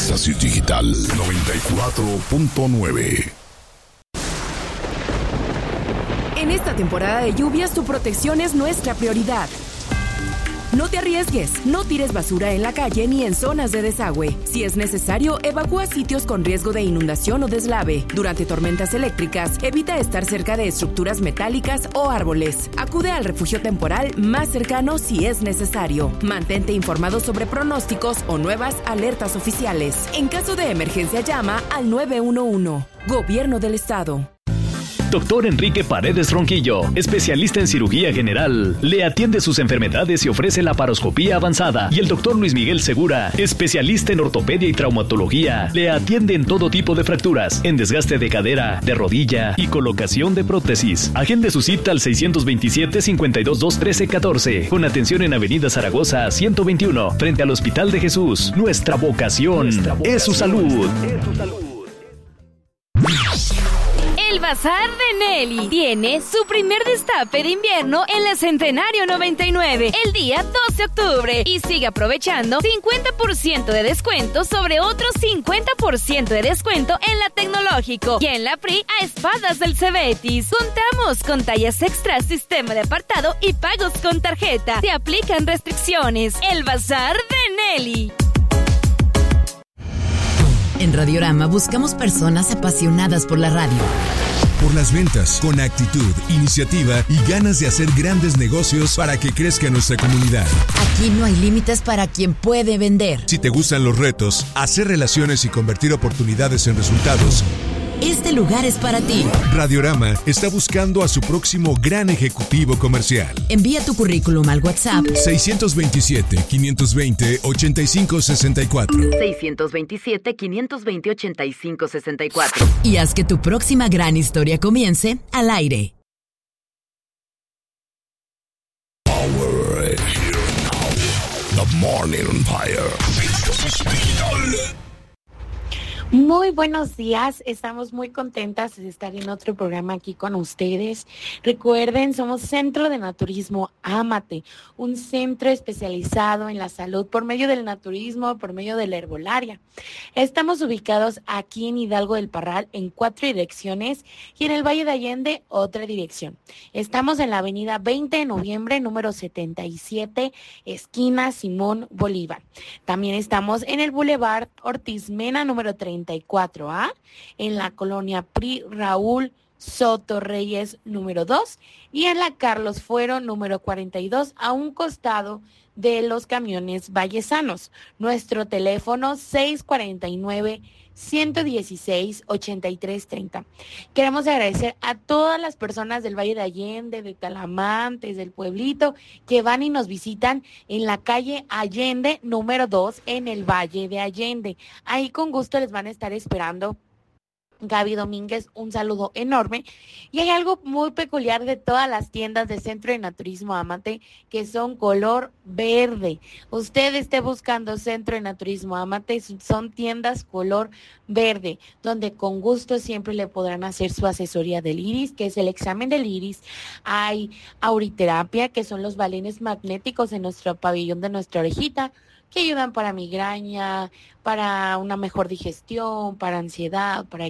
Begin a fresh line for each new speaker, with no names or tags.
Éxtasis Digital 94.9.
En esta temporada de lluvias, tu protección es nuestra prioridad. No te arriesgues, no tires basura en la calle ni en zonas de desagüe. Si es necesario, evacúa sitios con riesgo de inundación o deslave. Durante tormentas eléctricas, evita estar cerca de estructuras metálicas o árboles. Acude al refugio temporal más cercano si es necesario. Mantente informado sobre pronósticos o nuevas alertas oficiales. En caso de emergencia, llama al 911. Gobierno del Estado.
Doctor Enrique Paredes Ronquillo, especialista en cirugía general, le atiende sus enfermedades y ofrece laparoscopía avanzada. Y el doctor Luis Miguel Segura, especialista en ortopedia y traumatología, le atiende en todo tipo de fracturas, en desgaste de cadera, de rodilla y colocación de prótesis. Agende su cita al 627-522-1314, con atención en Avenida Zaragoza 121, frente al Hospital de Jesús. Nuestra vocación es su salud.
El Bazar de Nelly tiene su primer destape de invierno en la Centenario 99, el día 12 de octubre. Y sigue aprovechando 50% de descuento sobre otros 50% de descuento en la Tecnológico y en la PRI a Espadas del Cebetis. Contamos con tallas extras, sistema de apartado y pagos con tarjeta. Se aplican restricciones. El Bazar de Nelly.
En Radiorama buscamos personas apasionadas por la radio.
Por las ventas, con actitud, iniciativa y ganas de hacer grandes negocios para que crezca nuestra comunidad.
Aquí no hay límites para quien puede vender.
Si te gustan los retos, hacer relaciones y convertir oportunidades en resultados,
este lugar es para ti.
Radiorama está buscando a su próximo gran ejecutivo comercial.
Envía tu currículum al WhatsApp
627-520-8564.
627-520-8564. Y haz que tu próxima gran historia comience al aire.
Power, the morning on fire.
Muy buenos días, estamos muy contentas de estar en otro programa aquí con ustedes. Recuerden, somos Centro de Naturismo Ámate, un centro especializado en la salud por medio del naturismo, por medio de la herbolaria. Estamos ubicados aquí en Hidalgo del Parral en 4 direcciones y en el Valle de Allende otra dirección. Estamos en la avenida 20 de noviembre, número 77, esquina Simón Bolívar. También estamos en el Boulevard Ortiz Mena, número 34A, en la colonia PRI Raúl Soto Reyes número 2 y en la Carlos Fuero número 42, a un costado de los camiones vallesanos. Nuestro teléfono 649-116-8330. Queremos agradecer a todas las personas del Valle de Allende, de Talamantes, del pueblito, que van y nos visitan en la calle Allende número 2 en el Valle de Allende. Ahí con gusto les van a estar esperando. Gaby Domínguez, un saludo enorme. Y hay algo muy peculiar de todas las tiendas de Centro de Naturismo Ámate, que son color verde. Usted esté buscando Centro de Naturismo Ámate, son tiendas color verde, donde con gusto siempre le podrán hacer su asesoría del iris, que es el examen del iris. Hay auriterapia, que son los balenes magnéticos en nuestro pabellón de nuestra orejita, que ayudan para migraña, para una mejor digestión, para ansiedad, para